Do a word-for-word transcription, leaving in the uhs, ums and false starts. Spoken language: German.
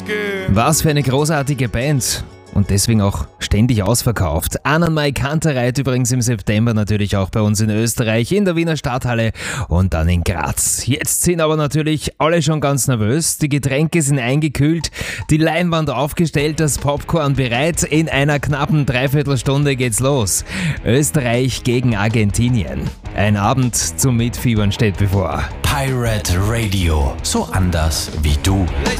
Was für eine großartige Band. Und deswegen auch ständig ausverkauft. Anna-Mai Kantereit übrigens im September natürlich auch bei uns in Österreich, in der Wiener Stadthalle und dann in Graz. Jetzt sind aber natürlich alle schon ganz nervös. Die Getränke sind eingekühlt, die Leinwand aufgestellt, das Popcorn bereit. In einer knappen Dreiviertelstunde geht's los. Österreich gegen Argentinien. Ein Abend zum Mitfiebern steht bevor. Pirate Radio. So anders wie du.